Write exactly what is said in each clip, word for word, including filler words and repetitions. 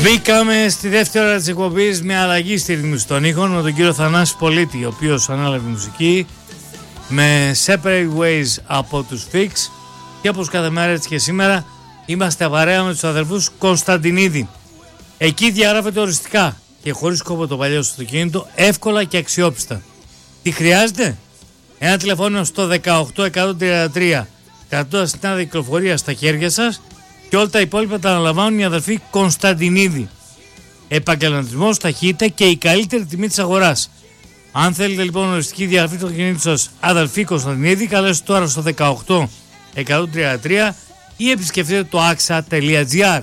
Μπήκαμε στη δεύτερη ώρα της εκπομπής με αλλαγή στη ρυθμίση των ήχων με τον κύριο Θανάση Πολίτη, ο οποίος ανάλαβε μουσική με Separate Ways από τους Fix, και όπως κάθε μέρα έτσι και σήμερα είμαστε παρέα με τους αδερφούς Κωνσταντινίδη. Εκεί διαγράφεται οριστικά και χωρίς κόπο το παλιό στο αυτοκίνητο, εύκολα και αξιόπιστα. Τι χρειάζεται? Ένα τηλεφώνιο στο δεκαοκτώ εκατόν τριάντα τρία, κρατώντας την άδεια κυκλοφορία στα χέρια σας, και όλα τα υπόλοιπα τα αναλαμβάνουν οι αδερφοί Κωνσταντινίδη. Επαγγελματισμός, ταχύτητα και η καλύτερη τιμή της αγοράς. Αν θέλετε λοιπόν οριστική διαγραφή του αυτοκινήτου σας, αδερφοί Κωνσταντινίδη, καλέστε τώρα στο δεκαοκτώ εκατόν τριάντα τρία ή επισκεφτείτε το axa τελεία gr.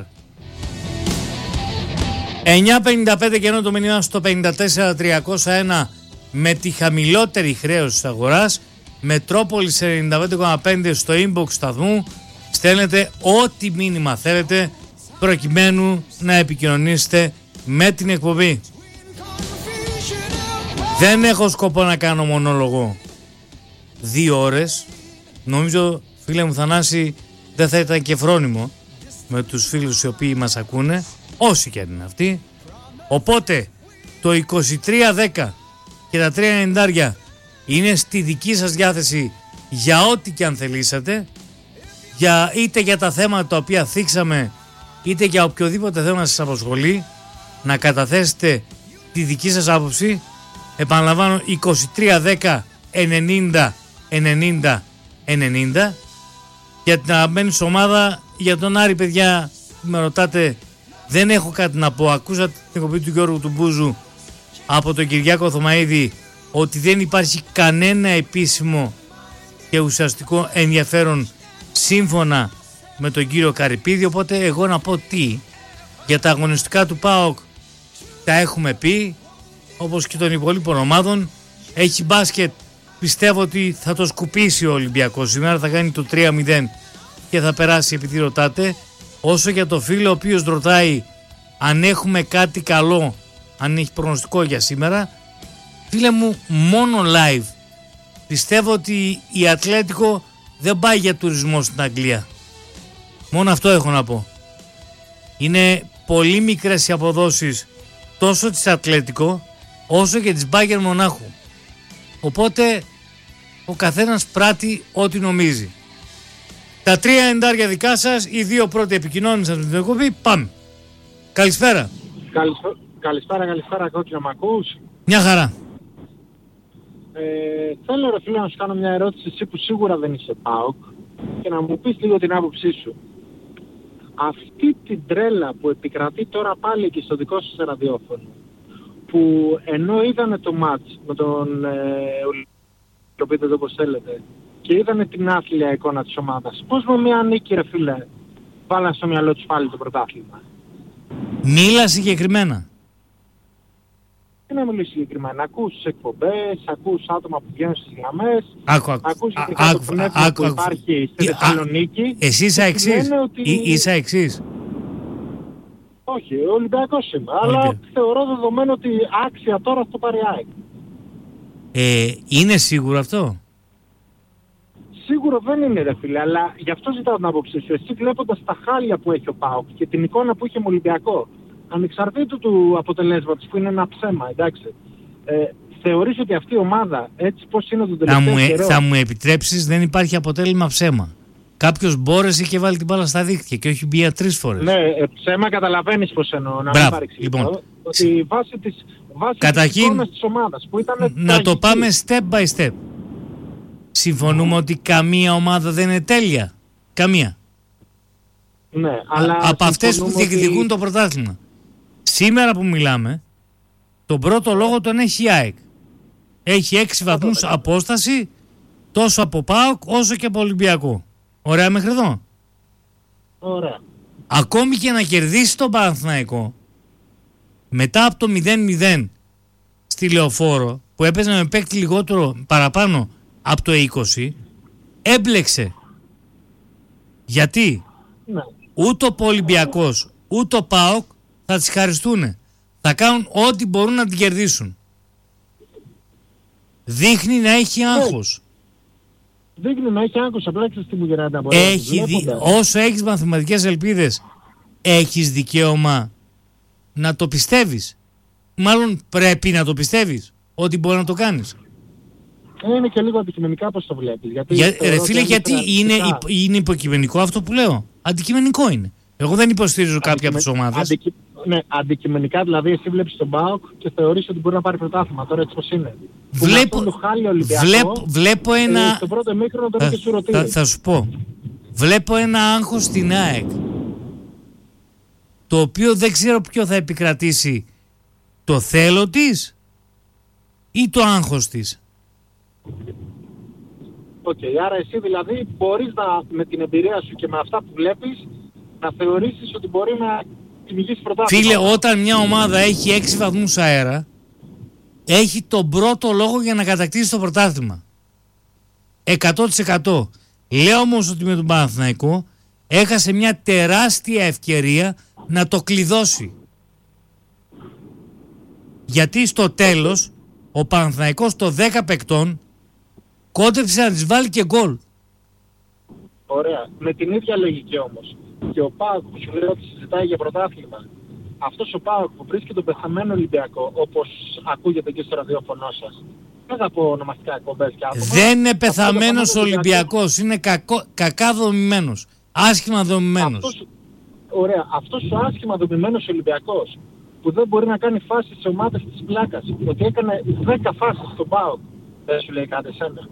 εννιά πενήντα πέντε και ενώ το μήνυμα στο πενήντα τέσσερα τριακόσια ένα με τη χαμηλότερη χρέωση της αγοράς, Μετρόπολης ενενήντα πέντε κόμμα πέντε στο inbox σταθμού, στέλνετε ό,τι μήνυμα θέλετε προκειμένου να επικοινωνήσετε με την εκπομπή. Δεν έχω σκοπό να κάνω μονόλογο δύο ώρες. Νομίζω, φίλε μου Θανάση, δεν θα ήταν και φρόνιμο με τους φίλους οι οποίοι μας ακούνε, όσοι και αν είναι αυτοί. Οπότε το είκοσι τρία δέκα και τα τρία ενενήντα είναι στη δική σας διάθεση για ό,τι και αν θελήσατε, για, είτε για τα θέματα τα οποία θίξαμε, είτε για οποιοδήποτε θέμα σας απασχολεί, να καταθέσετε τη δική σας άποψη. Επαναλαμβάνω, είκοσι τρία δέκα ενενήντα ενενήντα ενενήντα. Για την αγαπημένη σου ομάδα, για τον Άρη, παιδιά, με ρωτάτε, δεν έχω κάτι να πω. Ακούσατε την εκπομπή του Γιώργου του Μπούζου από τον Κυριάκο Θωμαίδη ότι δεν υπάρχει κανένα επίσημο και ουσιαστικό ενδιαφέρον σύμφωνα με τον κύριο Καρυπίδη. Οπότε εγώ να πω τι? Για τα αγωνιστικά του ΠΑΟΚ τα έχουμε πει, όπως και των υπόλοιπων ομάδων. Έχει μπάσκετ, πιστεύω ότι θα το σκουπίσει ο Ολυμπιακός σήμερα, θα κάνει το τρία μηδέν και θα περάσει επειδή ρωτάτε. Όσο για το φίλο ο οποίος ρωτάει αν έχουμε κάτι καλό, αν έχει προγνωστικό για σήμερα, φίλε μου, μόνο live. Πιστεύω ότι η Ατλέτικο δεν πάει για τουρισμό στην Αγγλία. Μόνο αυτό έχω να πω. Είναι πολύ μικρές οι αποδόσεις τόσο της Ατλέτικο όσο και της Μπάγερν Μονάχου. Οπότε ο καθένας πράττει ό,τι νομίζει. Τα τρία εννιά δικά σας, οι δύο πρώτοι επικοινώνησαν με την εκπομπή. Πάμε. Καλησπέρα. Καλησπέρα, καλησπέρα, καλησπέρα κόκκινο, μ' ακούς? Μια χαρά. Ε, θέλω ρε φίλε να σου κάνω μια ερώτηση, εσύ που σίγουρα δεν είσαι ΠΑΟΚ, και να μου πεις λίγο την άποψή σου. Αυτή την τρέλα που επικρατεί τώρα πάλι και στο δικό σας ραδιόφωνο, που ενώ είδανε το μάτς με τον ε, το πείτε το όπως θέλετε, και είδανε την άθλια εικόνα της ομάδας, πώς με μια νίκη ρε φίλε βάλαν στο μυαλό τους πάλι το πρωτάθλημα? Μίλα συγκεκριμένα. Τι να μιλήσω συγκεκριμένα? Ακούς τις εκπομπές, ακούς άτομα που βγαίνουν στις γραμμές, άκου, άκου, ακούς α, γενικά άκου, το πνεύμα άκου, που άκου, υπάρχει στη Θεσσαλονίκη. Εσύ είσαι εξής. Ότι... Είσαι εξής. Όχι, ο Ολυμπιακός είμαι, αλλά θεωρώ δεδομένο ότι άξια τώρα στο πάρει ΑΕΚ. Ε, είναι σίγουρο αυτό? Σίγουρο δεν είναι ρε φίλε, αλλά γι' αυτό ζητάω την άποψή σου. Εσύ βλέποντας τα χάλια που έχει ο ΠΑΟΚ και την εικόνα που είχε με Ολυμπιακό, ανεξαρτήτου του αποτελέσματος που είναι ένα ψέμα, εντάξει, ε, θεωρείς ότι αυτή η ομάδα έτσι πώς είναι τον τελευταίο θα μου, καιρό? Θα μου επιτρέψεις, δεν υπάρχει αποτέλεσμα ψέμα. Κάποιος μπόρεσε και βάλει την μπάλα στα δίχτυα και όχι μία τρεις φορές. Ναι, ε, ψέμα καταλαβαίνεις πως εννοώ, να μην παρεξηγηθώ. Λοιπόν, ότι βάσει της, βάσει της εικόνας της ομάδας που ήταν να τραγική. το πάμε step by step. Συμφωνούμε mm. ότι καμία ομάδα δεν είναι τέλεια. Καμία. Ναι, αλλά Α, από αυτές που διεκδικούν ότι... το πρωτάθλημα. Σήμερα που μιλάμε, τον πρώτο λόγο τον έχει η ΑΕΚ. Έχει έξι βαθμούς απόσταση τόσο από ΠΑΟΚ όσο και από Ολυμπιακό. Ωραία μέχρι εδώ? Ωραία. Ακόμη και να κερδίσει τον Παναθηναϊκό μετά από το μηδέν μηδέν στη Λεωφόρο, που έπαιζε με παίκτη λιγότερο παραπάνω από το είκοσι, έμπλεξε. Γιατί? Ναι. Ούτε ο Ολυμπιακός ούτε ο ΠΑΟΚ θα τις χαριστούν. Θα κάνουν ό,τι μπορούν να την κερδίσουν. Δείχνει να έχει άγχος. Δείχνει να έχει άγχος, απλά ξέρεις τι μου γυρνάτε από έχει δι... Όσο έχεις μαθηματικές ελπίδες, έχεις δικαίωμα να το πιστεύεις. Μάλλον πρέπει να το πιστεύεις ότι μπορεί να το κάνεις. Είναι και λίγο αντικειμενικά πώς το βλέπεις. Γιατί Για, ρε φίλε, γιατί είναι, υπ, είναι υποκειμενικό αυτό που λέω. Αντικειμενικό είναι. Εγώ δεν υποστηρίζω κάποια από τις ομάδες. Αντικει... Ναι, αντικειμενικά δηλαδή εσύ βλέπεις τον ΠΑΟΚ και θεωρείς ότι μπορεί να πάρει πρωτάθλημα. Τώρα έτσι πως είναι. Βλέπω, το Ολυμπιακό, βλέπω, βλέπω ένα... Ε, στο πρώτο μίκρο τον είχε σουρωτήρι. Θα, θα σου πω. Βλέπω ένα άγχος στην ΑΕΚ. Το οποίο δεν ξέρω ποιο θα επικρατήσει. Το θέλω της ή το άγχος της. Οκ, okay, άρα εσύ δηλαδή μπορείς να, με την εμπειρία σου και με αυτά που βλέπεις να θεωρήσεις ότι μπορεί να κυνηγήσει πρωτάθλημα. Φίλε, όταν μια ομάδα έχει έξι βαθμούς αέρα, έχει τον πρώτο λόγο για να κατακτήσει το πρωτάθλημα. εκατό τοις εκατό. Λέω όμως ότι με τον Παναθηναϊκό έχασε μια τεράστια ευκαιρία να το κλειδώσει. Γιατί στο τέλος ο Παναθηναϊκός το δέκα παικτών κόντεψε να της βάλει και γκολ. Ωραία. Με την ίδια λογική όμως. Και ο ΠΑΟΚ που σου λέει ότι συζητάει για πρωτάθλημα. Αυτός ο ΠΑΟΚ που βρίσκει τον πεθαμένο Ολυμπιακό, όπως ακούγεται και στο ραδιόφωνο σας. Δεν θα πω ονομαστικά εκπομπές και άτομα. Δεν είναι πεθαμένος Ολυμπιακός. Είναι κακό, κακά δομημένος. Άσχημα δομημένος. Αυτός, ωραία. Αυτός ο άσχημα δομημένος Ολυμπιακός που δεν μπορεί να κάνει φάσεις σε ομάδες της πλάκας. Ότι έκανε δέκα φάσεις στον ΠΑΟΚ. Δεν σου λέει κάτι εσένα.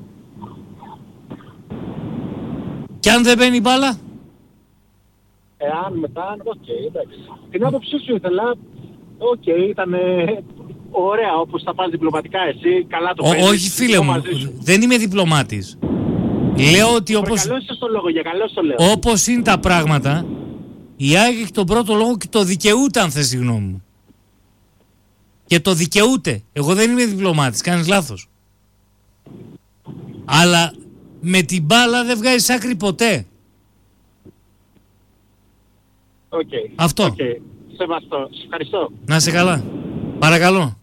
Κι αν δεν μπαίνει μπάλα. Εάν μετά, οκ, okay, εντάξει. Την άποψή σου ήθελα, οκ, okay, ήταν ωραία όπως θα πας διπλωματικά εσύ, καλά το παίρνεις. Όχι φίλε μου, δεν είμαι διπλωμάτης. Λέω ότι όπως... Καλό είσαι στο λόγο, για καλό στο λέω. Όπως είναι τα πράγματα, η ΑΕΚ έχει τον πρώτο λόγο και το δικαιούται αν θες τη γνώμη μου. Και το δικαιούται. Εγώ δεν είμαι διπλωμάτης, κάνεις λάθος. Αλλά με την μπάλα δεν βγάζεις άκρη ποτέ. Okay. Αυτό. Okay. Σεβαστό. Σε ευχαριστώ. Να είσαι καλά. Παρακαλώ.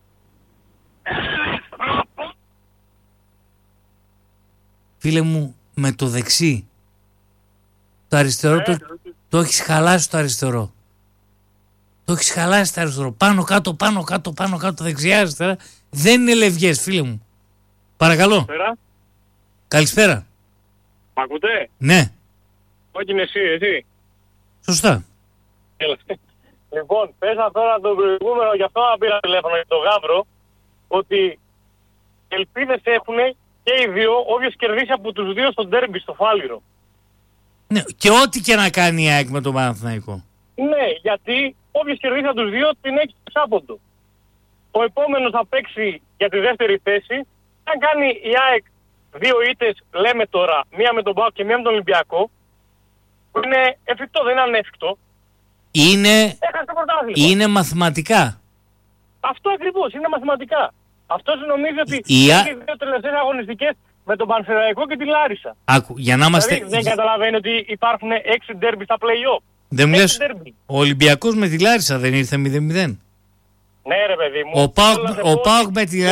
Φίλε μου, με το δεξί. Το αριστερό το, το έχεις χαλάσει το αριστερό. Το έχεις χαλάσει το αριστερό. Πάνω κάτω, πάνω κάτω, πάνω κάτω, δεξιά, αριστερά. Δεν είναι λευγές, φίλε μου. Παρακαλώ. Καλησπέρα. Καλησπέρα. Μ' ακούτε? Ναι. Όχι είναι εσύ, εσύ. Σωστά. Έλα. Λοιπόν, πέσα τώρα το προηγούμενο, γι' αυτό να πήρα τηλέφωνο για τον Γάβρο, ότι ελπίδες έχουν και οι δύο, όποιος κερδίσει από τους δύο στο ντέρμπι, στο Φάληρο. Ναι, και ό,τι και να κάνει η ΑΕΚ με τον Παναθηναϊκό. Ναι, γιατί όποιος κερδίσει από τους δύο την έχει σάποντο. Ο επόμενος θα παίξει για τη δεύτερη θέση. Αν κάνει η ΑΕΚ δύο ήττες, λέμε τώρα, μία με τον ΠΑΟΚ και μία με τον Ολυμπιακό, που είναι εφικτό, δεν είναι ανέφικτο. Είναι, είναι μαθηματικά. Αυτό ακριβώς, είναι μαθηματικά. Αυτός νομίζει ότι η... έχει δύο τελευταίες αγωνιστικές με τον Πανσεραϊκό και τη Λάρισα. Άκου, για να είμαστε... Δηλαδή, δεν καταλαβαίνει ότι υπάρχουν έξι ντέρμπι στα play-off. Δεν μου λες, ο Ολυμπιακός με τη Λάρισα δεν ήρθε μηδέν μηδέν. Ναι ρε παιδί μου. Ο Πάοκ με τη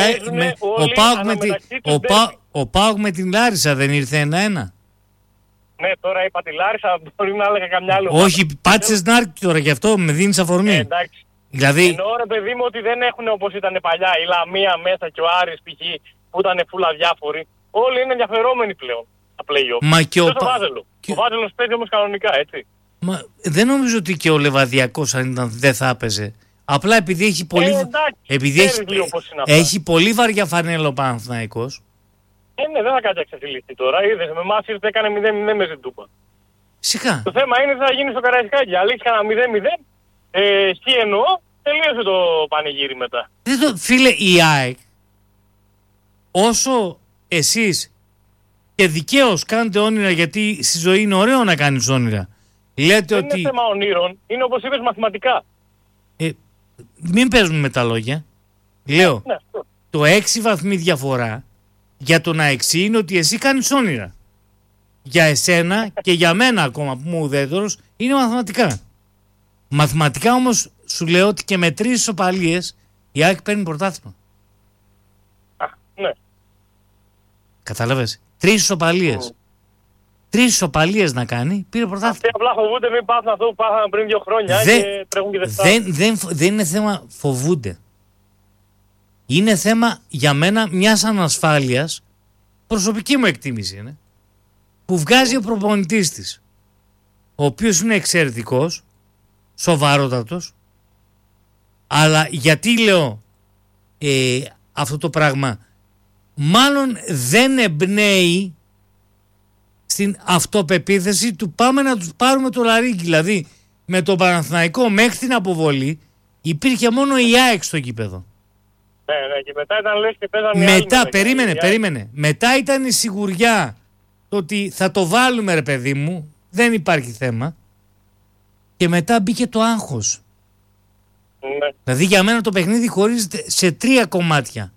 Ο Πάοκ με την Λάρισα δεν ήρθε ένα ένα. Ναι, τώρα είπα τη Λάρισα, μπορεί να έλεγα καμιά άλλη. Όχι, πάτησες νάρκη τώρα, γι' αυτό με δίνεις αφορμή. Ε, εντάξει. Δηλαδή... Εννοώ ρε παιδί μου ότι δεν έχουν όπως ήταν παλιά η Λαμία μέσα και ο Άρης π.χ. που ήταν φούλα διάφοροι. Όλοι είναι ενδιαφερόμενοι πλέον στα play-off. Μα και ο, ο Βάζελο. Και... Ο Βάζελος παίζει όμως κανονικά, έτσι. Μα δεν νομίζω ότι και ο Λεβαδιακός αν ήταν δεν θα έπαιζε. Απλά επειδή έχει πολύ, ε, εντάξει, επειδή έχει, έχει πολύ βαριά φανέλα ο Παναθηναϊκός. Ε, ναι, δεν θα κάτσει να ξεφυλιστεί τώρα. Είδες, με εμάς ήρθε, έκανε μηδέν μηδέν με ζητούπα. Σιγά. Το θέμα είναι τι θα γίνει στο Καραϊσκάκι. Αν λήξει κανένα μηδέν μηδέν, ε, σκι εννοώ, τελείωσε το πανηγύρι μετά. Δεν το, φίλε, η ΑΕΚ, όσο εσείς και δικαίως κάνετε όνειρα, γιατί στη ζωή είναι ωραίο να κάνεις όνειρα. Λέτε δεν ότι... είναι θέμα ονείρων, είναι όπως είπες μαθηματικά. Ε, μην παίζουμε με τα λόγια. Λέω, ναι, το έξι βαθμή διαφορά για το να εξή είναι ότι εσύ κάνεις όνειρα. Για εσένα και για μένα ακόμα που είμαι ουδέτερος είναι μαθηματικά. Μαθηματικά όμως σου λέω ότι και με τρεις ισοπαλίες η ΑΕΚ παίρνει πρωτάθλημα. Α, ναι. Κατάλαβες. Τρεις ισοπαλίες. Mm. τρεις ισοπαλίες να κάνει, πήρε πρωτάθλημα. Αυτοί απλά φοβούνται μην πάθουν αυτό που πάθανε πριν δύο χρόνια Δε, και τρέχουν και δεν δεν, δεν, δεν είναι θέμα φοβούνται. Είναι θέμα για μένα μιας ανασφάλειας, προσωπική μου εκτίμηση είναι, που βγάζει ο προπονητής της, ο οποίος είναι εξαιρετικός, σοβαρότατος, αλλά γιατί λέω ε, αυτό το πράγμα, μάλλον δεν εμπνέει στην αυτοπεποίθηση του πάμε να τους πάρουμε το λαρίκι. Δηλαδή με το Παναθηναϊκό μέχρι την αποβολή υπήρχε μόνο η ΑΕΚ στο γήπεδο. Ναι, ναι, και μετά ήταν λες και παίζανε. Μετά, περίμενε, περίμενε. Μετά ήταν η σιγουριά το ότι θα το βάλουμε ρε παιδί μου, δεν υπάρχει θέμα. Και μετά μπήκε το άγχος. Ναι. Δηλαδή για μένα το παιχνίδι χωρίζεται σε τρία κομμάτια.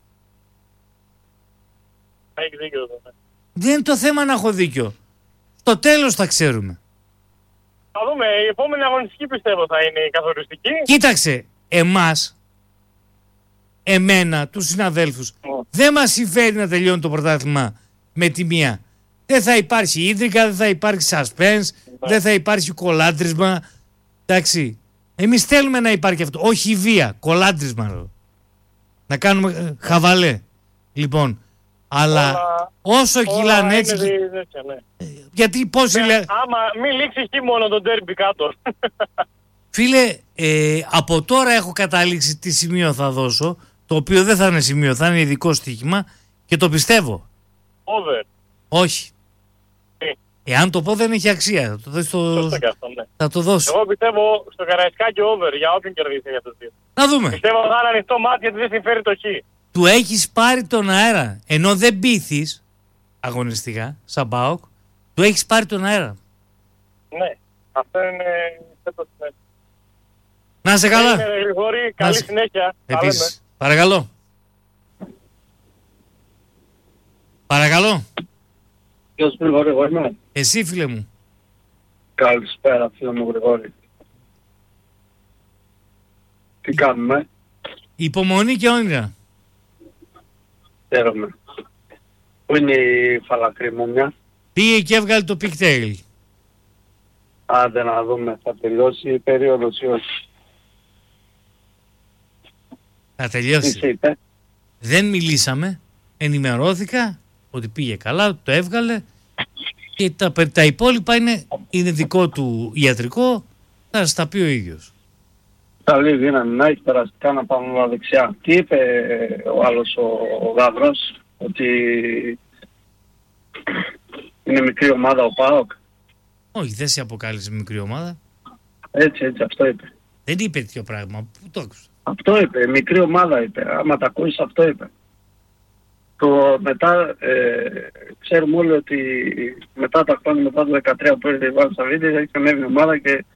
Έχει δίκιο εδώ. Ναι. Δεν είναι το θέμα να έχω δίκιο. Στο τέλος θα ξέρουμε. Θα δούμε, η επόμενη αγωνιστική πιστεύω θα είναι η καθοριστική. Κοίταξε, εμάς, εμένα, τους συναδέλφους, Oh. δεν μας συμφέρει να τελειώνει το πρωτάθλημα με τη μία. Δεν θα υπάρχει ίδρυκα, δεν θα υπάρχει suspense, Yeah. δεν θα υπάρχει κολάντρισμα. Εντάξει, εμείς θέλουμε να υπάρχει αυτό. Όχι η βία, κολάντρισμα. Ρε. Να κάνουμε ε, χαβαλέ. Λοιπόν, αλλά Όλα- όσο κυλάνε Όλα έτσι... είναι δι- τέτοια, ναι. Γιατί πόσοι Ναι, λένε... άμα μην λήξει εκεί μόνο το ντέρμπι κάτω. Φίλε, ε, από τώρα έχω καταλήξει τι σημείο θα δώσω, το οποίο δεν θα είναι σημείο, θα είναι ειδικό στοίχημα και το πιστεύω. Over. Όχι. Τι? Εάν το πω δεν έχει αξία. Θα το, δώσεις στο- Σωστό και αυτό, ναι. θα το δώσω. Εγώ πιστεύω στο Καραϊσκάκι over για όποιον κερδίσει για τους δύο. Να δούμε. Πιστεύω θα είναι ανοιχτό μάτι γιατί δεν συμφέρει το χ. Του έχεις πάρει τον αέρα. Ενώ δεν πείθεις αγωνιστικά, σαν ΠΑΟΚ, του έχεις πάρει τον αέρα. Ναι. Αυτό είναι θέτω συνέχεια. Να είσαι καλά. Είναι Γρηγόρη, καλή σε- συνέχεια. Τα λέμε. Επίσης. Παρακαλώ. Παρακαλώ. Ποιος Γρηγόρη, εγώ είμαι. Εσύ φίλε μου. Καλησπέρα φίλε μου Γρηγόρη. Τι κάνουμε, Υπομονή και όνειρα. χαίρομαι. Πού είναι η φαλακρή μου μια. Πήγε και έβγαλε το pigtail. Άντε να δούμε, θα τελειώσει η περίοδος ή όχι. Θα Τι τελειώσει. σε είπε. Δεν μιλήσαμε. Ενημερώθηκα ότι πήγε καλά, το έβγαλε. Και τα, τα υπόλοιπα είναι, είναι δικό του ιατρικό. Θα σας τα πει ο ίδιος. Καλή δύναμη να έχει περαστικά να πάμε όλα δεξιά. Τι είπε ο άλλος ο, ο Γαβρός, ότι είναι μικρή ομάδα ο ΠΑΟΚ. Όχι, δεν σε αποκάλυψε μικρή ομάδα. Έτσι, έτσι, αυτό είπε. Δεν είπε τέτοιο πράγμα. Πού το άκουσα. Αυτό είπε, μικρή ομάδα είπε. Άμα τα ακούεις αυτό είπε. Το μετά, ε, ξέρουμε όλοι ότι μετά τα χρόνια, μετά το δεκατρία που ήρθε η Βάζα Σαββίδη, έχει ανέβει η ομάδα και